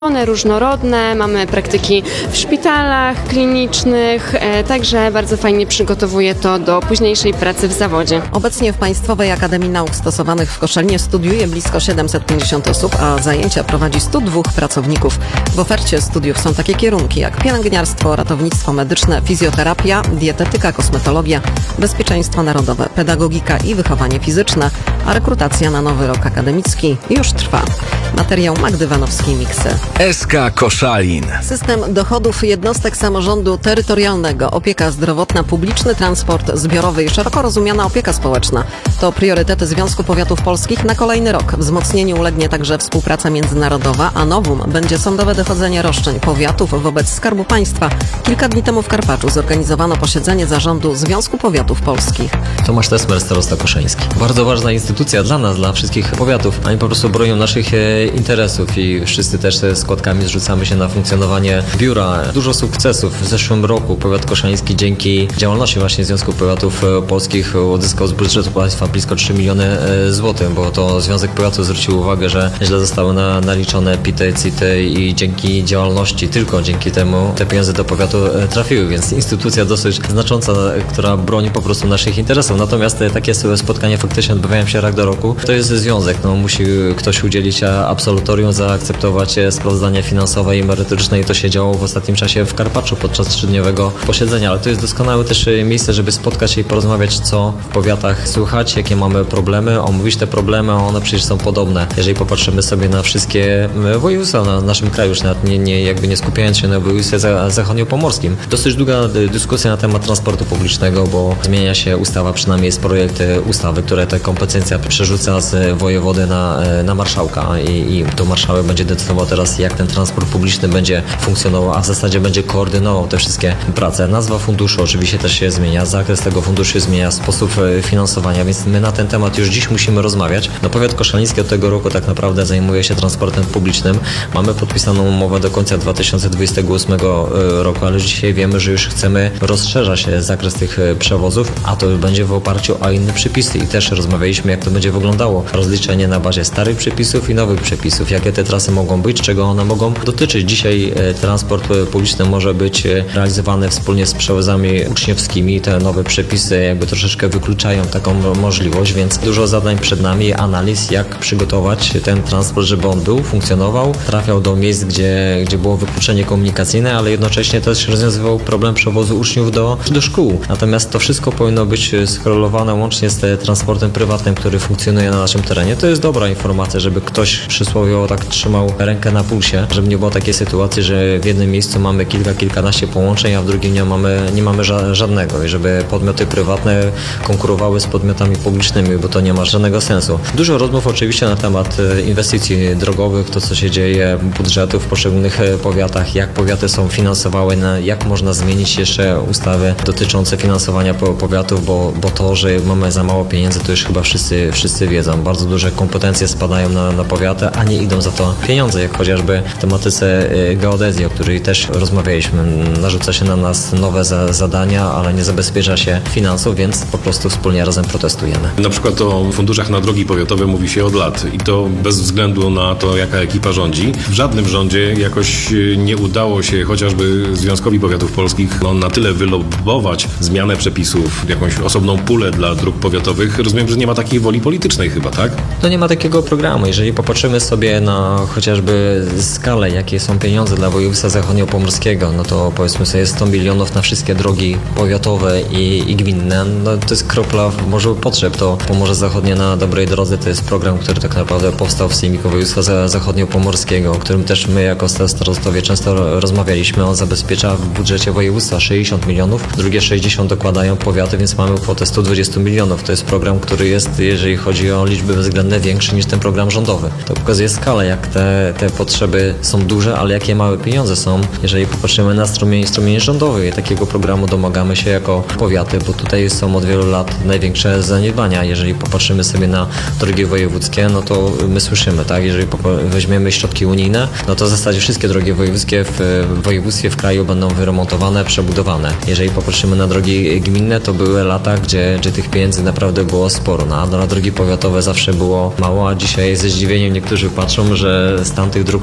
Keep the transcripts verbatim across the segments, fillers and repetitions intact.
One różnorodne, mamy praktyki w szpitalach klinicznych, e, także bardzo fajnie przygotowuje to do późniejszej pracy w zawodzie. Obecnie w Państwowej Akademii Nauk Stosowanych w Koszalinie studiuje blisko siedemset pięćdziesiąt osób, a zajęcia prowadzi stu dwóch pracowników. W ofercie studiów są takie kierunki jak pielęgniarstwo, ratownictwo medyczne, fizjoterapia, dietetyka, kosmetologia, bezpieczeństwo narodowe, pedagogika i wychowanie fizyczne, a rekrutacja na nowy rok akademicki już trwa. Materiał Magdy Wanowskiej-Miksy. S K Koszalin. System dochodów jednostek samorządu terytorialnego, opieka zdrowotna, publiczny transport zbiorowy i szeroko rozumiana opieka społeczna to priorytety Związku Powiatów Polskich na kolejny rok. Wzmocnieniu ulegnie także współpraca międzynarodowa, a nowum będzie sądowe dochodzenie roszczeń powiatów wobec Skarbu Państwa. Kilka dni temu w Karpaczu zorganizowano posiedzenie zarządu Związku Powiatów Polskich. Tomasz Tesmer, starosta koszeński. Bardzo ważna instytucja dla nas, dla wszystkich powiatów. Oni po prostu bronią naszych e, interesów i wszyscy też składkami zrzucamy się na funkcjonowanie biura. Dużo sukcesów. W zeszłym roku powiat koszeński dzięki działalności właśnie Związku Powiatów Polskich uzyskał z budżetu państwa blisko trzy miliony złotych, bo to Związek Powiatów zwrócił uwagę, że źle zostały na, naliczone pity, city i dzięki działalności, tylko dzięki temu te pieniądze do powiatu trafiły, więc instytucja dosyć znacząca, która broni po prostu naszych interesów. Natomiast takie spotkania faktycznie odbywają się raz do roku. To jest związek, no musi ktoś udzielić absolutorium, zaakceptować sprawozdanie finansowe i merytoryczne i to się działo w ostatnim czasie w Karpaczu podczas trzydniowego posiedzenia, ale to jest doskonałe też miejsce, żeby spotkać się i porozmawiać, co w powiatach słychać, jakie mamy problemy, omówić te problemy, a one przecież są podobne. Jeżeli popatrzymy sobie na wszystkie województwa na naszym kraju, już nawet nie, nie, jakby nie skupiając się na województwie zachodniopomorskim. Dosyć długa dyskusja na temat transportu publicznego, bo zmienia się ustawa, przynajmniej jest projekt ustawy, które tę kompetencję przerzuca z wojewody na, na marszałka i, i to marszałek będzie decydował teraz, jak ten transport publiczny będzie funkcjonował, a w zasadzie będzie koordynował te wszystkie prace. Nazwa funduszu oczywiście też się zmienia, zakres tego funduszu się zmienia, sposób finansowania, więc my na ten temat już dziś musimy rozmawiać. No powiat koszaliński od tego roku tak naprawdę zajmuje się transportem publicznym. Mamy podpisaną umowę do końca dwa tysiące dwudziestego ósmego roku, ale dzisiaj wiemy, że już chcemy rozszerzać zakres tych przewozów, a to będzie w oparciu o inne przepisy i też rozmawialiśmy, jak to będzie wyglądało. Rozliczenie na bazie starych przepisów i nowych przepisów, jakie te trasy mogą być, czego one mogą dotyczyć. Dzisiaj e, transport publiczny może być e, realizowany wspólnie z przewozami uczniowskimi. Te nowe przepisy jakby troszeczkę wykluczają taką możliwość, więc dużo zadań przed nami, analiz, jak przygotować ten transport, żeby on był, funkcjonował, trafiał do miejsc, gdzie, gdzie było wykluczenie komunikacyjne, ale jednocześnie też rozwiązywał problem przewozu uczniów do, do szkół. Natomiast to wszystko powinno być skorelowane łącznie z transportem prywatnym, który funkcjonuje na naszym terenie. To jest dobra informacja, żeby ktoś przysłowiowo tak trzymał rękę na pulsie, żeby nie było takiej sytuacji, że w jednym miejscu mamy kilka, kilkanaście połączeń, a w drugim nie mamy, nie mamy ża- żadnego i żeby podmioty prywatne konkurowały z podmiotami publicznymi, bo to nie ma żadnego sensu. Dużo rozmów oczywiście na temat inwestycji drogowych, to co się dzieje, budżetów w poszczególnych powiatach, jak powiaty są finansowane, jak można zmienić jeszcze ustawy dotyczące finansowania powiatów, bo, bo to, że mamy za mało pieniędzy, to już chyba wszyscy, wszyscy wiedzą. Bardzo duże kompetencje spadają na, na powiaty, a nie idą za to pieniądze, jak chociażby w tematyce geodezji, o której też rozmawialiśmy. Narzuca się na nas nowe za, zadania, ale nie zabezpiecza się finansów, więc po prostu wspólnie razem protestujemy. Na przykład o funduszach na drogi powiatowe mówi się od lat i to bez względu na to, jaka ekipa rządzi. W żadnym rządzie jakoś nie udało się chociażby Związkowi Powiatów Polskich no, na tyle wylobbować zmianę przepisów, jakąś osobną pulę dla dróg powiatowych. Rozumiem, że nie ma takiej woli politycznej chyba, tak? No nie ma takiego programu. Jeżeli popatrzymy sobie na chociażby skalę, jakie są pieniądze dla województwa zachodniopomorskiego, no to powiedzmy sobie sto milionów na wszystkie drogi powiatowe i, i gminne, no to jest kropla w morzu potrzeb. To Pomorze Zachodnie na dobrej drodze to jest program, który tak naprawdę powstał w Sejmiku Województwa Zachodniopomorskiego, o którym też my jako starostowie często rozmawialiśmy. On zabezpiecza w budżecie województwa sześćdziesiąt milionów, drugie sześćdziesiąt dokładają powiaty, więc mamy kwotę sto dwadzieścia milionów. To jest program, który jest, jeżeli chodzi o liczby bezwzględne, większy niż ten program rządowy. To pokazuje skalę, jak te, te potrzeby są duże, ale jakie małe pieniądze są. Jeżeli popatrzymy na strumień, strumień rządowy i takiego programu domagamy się jako powiaty, bo tutaj są od wielu lat największe zaniedbania. Jeżeli popatrzymy sobie na drogi wojewódzkie, no to my słyszymy, tak? Jeżeli weźmiemy środki unijne, no to w zasadzie wszystkie drogi wojewódzkie w województwie w kraju będą wyremontowane, przebudowane. Jeżeli popatrzymy na drogi gminne, to były lata, gdzie, gdzie tych pieniędzy naprawdę było sporo. No, a na drogi powiatowe zawsze było mało, a dzisiaj ze zdziwieniem niektórzy patrzą, że stan tych dróg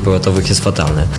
powiatowych jest fatalny.